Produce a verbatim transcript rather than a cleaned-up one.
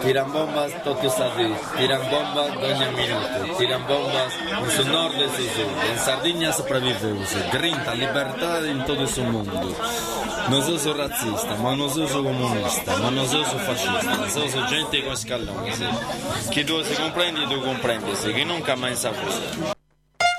tiram bombas todos os dias, tiram bombas ogni minuto, tiram bombas no seu norte e no seu sul. Em Sardinha sobreviveu-se, trinta liberdade em todo o mundo. Não sou racista, mas não sou comunista, mas não sou fascista, sou gente com escalões. Que tu se compreende, tu compreendes, que nunca mais sabe.